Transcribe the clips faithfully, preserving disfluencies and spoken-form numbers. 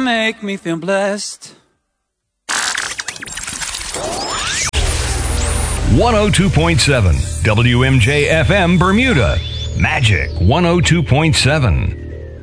make me feel blessed. one oh two point seven W M J F M Bermuda. Magic one oh two point seven.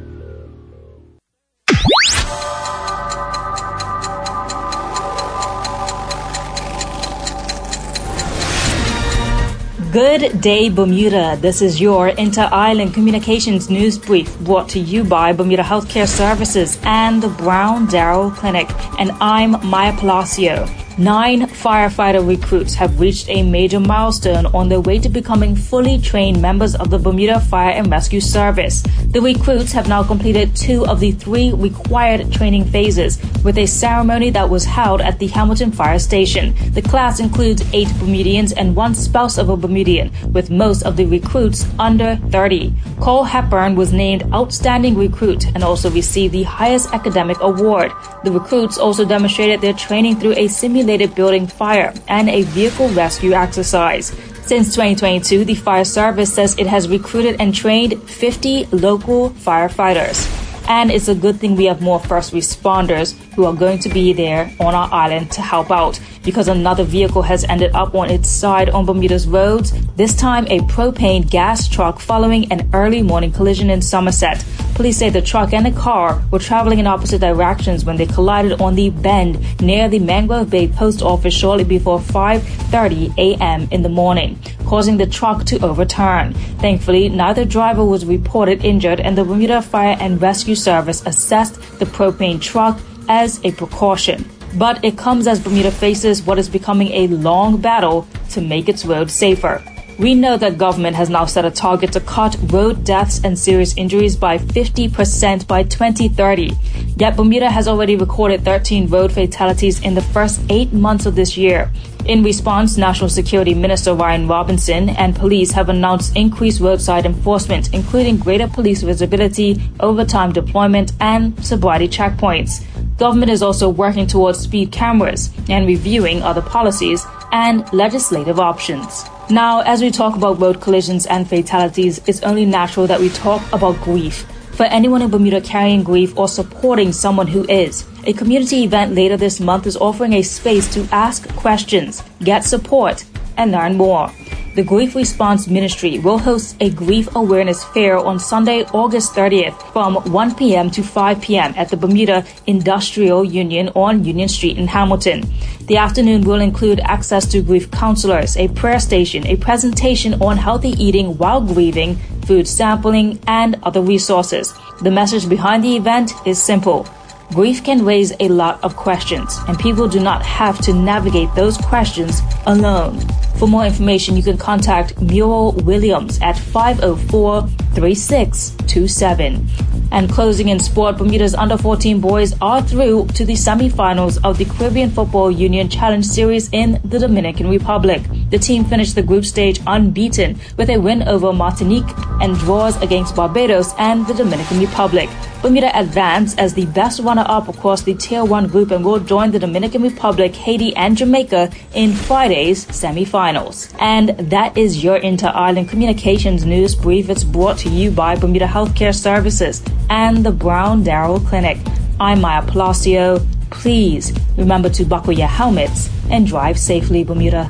Good day, Bermuda. This is your Inter-Island Communications News Brief brought to you by Bermuda Healthcare Services and the Brown Darrow Clinic. And I'm Maya Palacio. Nine firefighter recruits have reached a major milestone on their way to becoming fully trained members of the Bermuda Fire and Rescue Service. The recruits have now completed two of the three required training phases with a ceremony that was held at the Hamilton Fire Station. The class includes eight Bermudians and one spouse of a Bermudian, with most of the recruits under thirty. Cole Hepburn was named Outstanding Recruit and also received the highest academic award. The recruits also demonstrated their training through a simulated building fire and a vehicle rescue exercise. Since twenty twenty-two, the fire service says it has recruited and trained fifty local firefighters. And it's a good thing we have more first responders who are going to be there on our island to help out, because another vehicle has ended up on its side on Bermuda's roads, this time a propane gas truck following an early morning collision in Somerset. Police say the truck and the car were traveling in opposite directions when they collided on the bend near the Mangrove Bay post office shortly before five thirty a.m. in the morning, causing the truck to overturn. Thankfully, neither driver was reported injured, and the Bermuda Fire and Rescue Service assessed the propane truck as a precaution. But it comes as Bermuda faces what is becoming a long battle to make its roads safer. We know that government has now set a target to cut road deaths and serious injuries by fifty percent by twenty thirty. Yet Bermuda has already recorded thirteen road fatalities in the first eight months of this year. In response, National Security Minister Ryan Robinson and police have announced increased roadside enforcement, including greater police visibility, overtime deployment, and sobriety checkpoints. Government is also working towards speed cameras and reviewing other policies and legislative options. Now, as we talk about road collisions and fatalities, it's only natural that we talk about grief. For anyone in Bermuda carrying grief or supporting someone who is, a community event later this month is offering a space to ask questions, get support, and learn more. The Grief Response Ministry will host a grief awareness fair on Sunday, August thirtieth from one p.m. to five p.m. at the Bermuda Industrial Union on Union Street in Hamilton. The afternoon will include access to grief counselors, a prayer station, a presentation on healthy eating while grieving, food sampling, and other resources. The message behind the event is simple. Grief can raise a lot of questions, and people do not have to navigate those questions alone. For more information, you can contact Muriel Williams at five oh four, three six two seven. And closing in sport, Bermuda's under fourteen boys are through to the semifinals of the Caribbean Football Union Challenge Series in the Dominican Republic. The team finished the group stage unbeaten with a win over Martinique and draws against Barbados and the Dominican Republic. Bermuda advanced as the best runner-up across the Tier one group and will join the Dominican Republic, Haiti, and Jamaica in Friday's semifinals. And that is your Inter-Island Communications News Brief. It's brought to you by Bermuda Healthcare Services and the Brown Darrow Clinic. I'm Maya Palacio. Please remember to buckle your helmets and drive safely, Bermuda.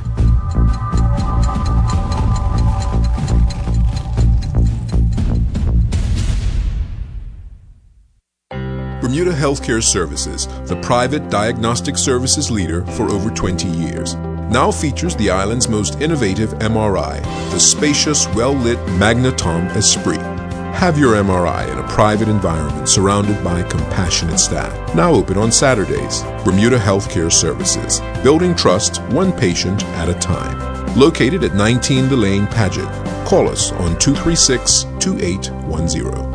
Bermuda Healthcare Services, the private diagnostic services leader for over twenty years, now features the island's most innovative M R I, the spacious, well-lit Magnetom Esprit. Have your M R I in a private environment surrounded by compassionate staff. Now open on Saturdays. Bermuda Healthcare Services, building trust one patient at a time. Located at nineteen Delane Paget. Call us on two three six, two eight one zero.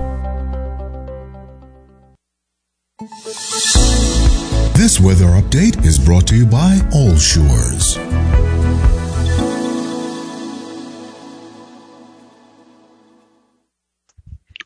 This weather update is brought to you by All Shores.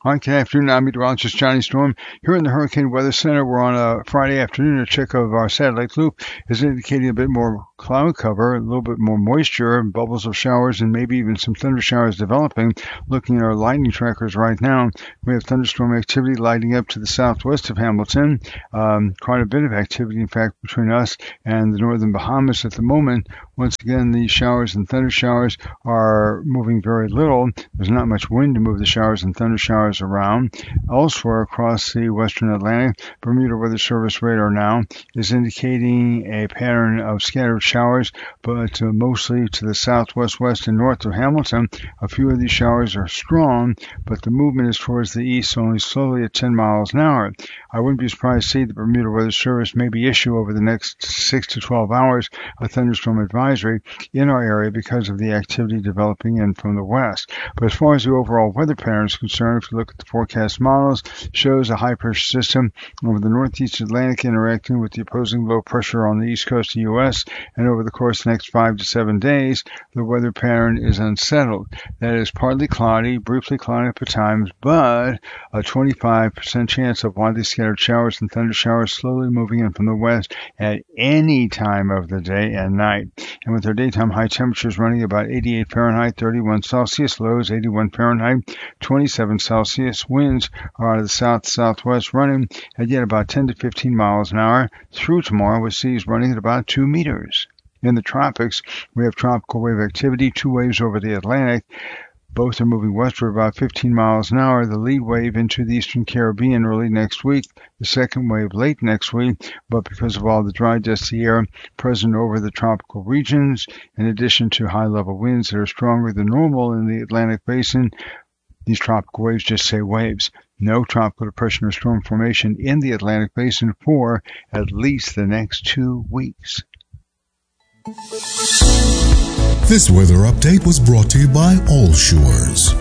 Hi, good afternoon. I'm meteorologist Johnny Storm. Here in the Hurricane Weather Center, we're on a Friday afternoon. A check of our satellite loop is indicating a bit more cloud cover, a little bit more moisture, bubbles of showers, and maybe even some thunder showers developing. Looking at our lightning trackers right now, we have thunderstorm activity lighting up to the southwest of Hamilton. Um, quite a bit of activity, in fact, between us and the northern Bahamas at the moment. Once again, these showers and thunder showers are moving very little. There's not much wind to move the showers and thunder showers around. Elsewhere across the western Atlantic, Bermuda Weather Service radar now is indicating a pattern of scattered showers, but uh, mostly to the southwest, west, and north of Hamilton. A few of these showers are strong, but the movement is towards the east only slowly at ten miles an hour. I wouldn't be surprised to see the Bermuda Weather Service maybe issue over the next six to twelve hours a thunderstorm advisory in our area because of the activity developing in from the west. But as far as the overall weather pattern is concerned, if you look at the forecast models, shows a high pressure system over the northeast Atlantic interacting with the opposing low pressure on the east coast of the U S, and over the course of the next five to seven days, the weather pattern is unsettled. That is partly cloudy, briefly cloudy at times, but a twenty-five percent chance of widely scattered showers and thunder showers slowly moving in from the west at any time of the day and night. And with our daytime high temperatures running about eighty-eight Fahrenheit, thirty-one Celsius, lows eighty-one Fahrenheit, twenty-seven Celsius, winds are out of the south-southwest running at yet about ten to fifteen miles an hour through tomorrow, with seas running at about two meters. In the tropics, we have tropical wave activity, two waves over the Atlantic. Both are moving westward about fifteen miles an hour. The lead wave into the eastern Caribbean early next week, the second wave late next week, but because of all the dry, dusty air present over the tropical regions, in addition to high-level winds that are stronger than normal in the Atlantic basin, these tropical waves just say waves. No tropical depression or storm formation in the Atlantic basin for at least the next two weeks. This weather update was brought to you by All Shores.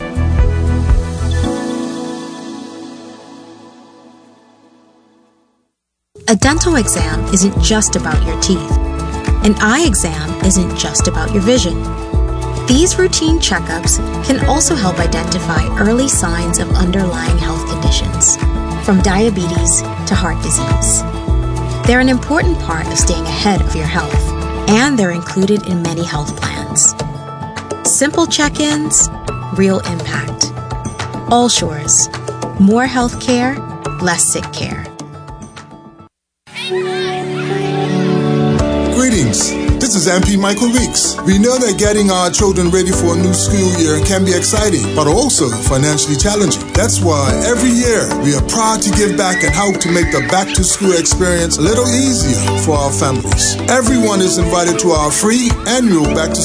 A dental exam isn't just about your teeth. An eye exam isn't just about your vision. These routine checkups can also help identify early signs of underlying health conditions, from diabetes to heart disease. They're an important part of staying ahead of your health, and they're included in many health plans. Simple check-ins, real impact. All Shores. More health care, less sick care. Greetings. This is M P Michael Weeks. We know that getting our children ready for a new school year can be exciting, but also financially challenging. That's why every year we are proud to give back and help to make the back-to-school experience a little easier for our families. Everyone is invited to our free annual back-to